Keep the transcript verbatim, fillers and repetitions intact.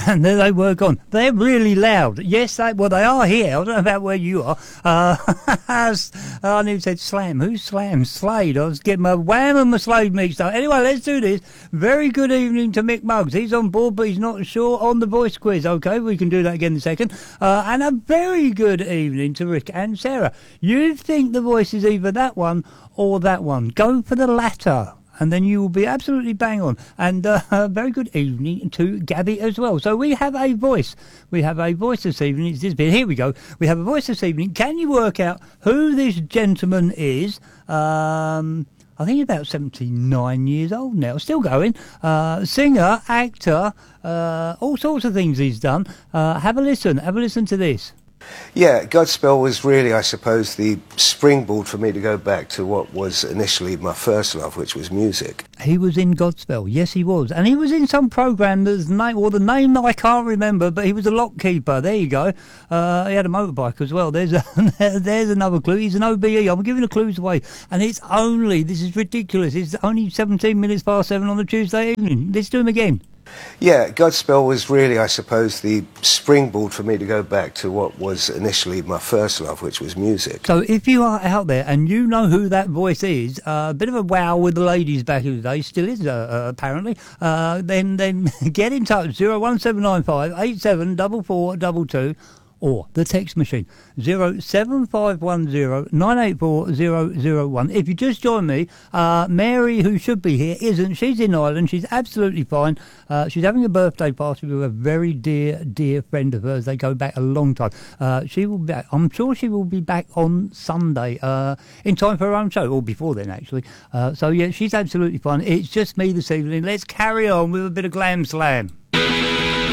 And there they were gone. They're really loud. Yes, they, well, they are here. I don't know about where you are. Uh, I knew said Slam. Who's Slam? Slade. I was getting my Wham and my Slade mixed up. Anyway, let's do this. Very good evening to Mick Muggs. He's on board, but he's not sure on the voice quiz. Okay, we can do that again in a second. Uh, and a very good evening to Rick and Sarah. You think the voice is either that one or that one. Go for the latter, and then you will be absolutely bang on. And uh, a very good evening to Gabby as well. So we have a voice. We have a voice this evening. It's this bit. Here we go. We have a voice this evening. Can you work out who this gentleman is? Um, I think he's about seventy-nine years old now. Still going. Uh, singer, actor, uh, all sorts of things he's done. Uh, have a listen. Have a listen to this. Yeah, Godspell was really, I suppose, the springboard for me to go back to what was initially my first love, which was music. He was in Godspell, yes he was. And he was in some programme that's name, or the name that I can't remember, but he was a lock keeper. There you go. Uh, he had a motorbike as well. There's a, there's another clue. He's an O B E. I'm giving the clues away. And it's only, this is ridiculous, it's only seventeen minutes past seven on a Tuesday evening. Let's do him again. Yeah, Godspell was really, I suppose, the springboard for me to go back to what was initially my first love, which was music. So if you are out there and you know who that voice is, a uh, bit of a wow with the ladies back in the day, still is uh, uh, apparently, uh, then then get in touch, zero one seven nine five eight seven four four two two, or the text machine, zero seven five one zero nine eight four zero zero one. If you just join me, uh, Mary, who should be here, isn't. She's in Ireland. She's absolutely fine. Uh, she's having a birthday party with a very dear, dear friend of hers. They go back a long time. Uh, she will be back. I'm sure she will be back on Sunday uh, in time for her own show, or before then, actually. Uh, so, yeah, she's absolutely fine. It's just me this evening. Let's carry on with a bit of Glam Slam.